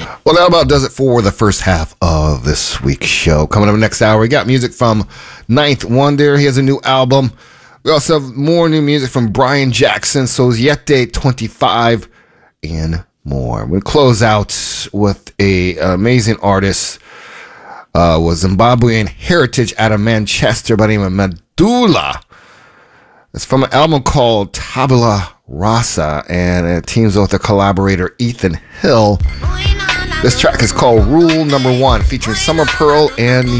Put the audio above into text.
Well, that about does it for the first half of this week's show. Coming up next hour, we got music from Ninth Wonder. He has a new album. We also have more new music from Brian Jackson, Soziete 25, and more. We'll close out with an amazing artist with Zimbabwean heritage out of Manchester by the name of Medulla. It's from an album called Tabula Rasa, and it teams with the collaborator Ethan Hill. This track is called Rule Number 1, featuring Summer Pearl and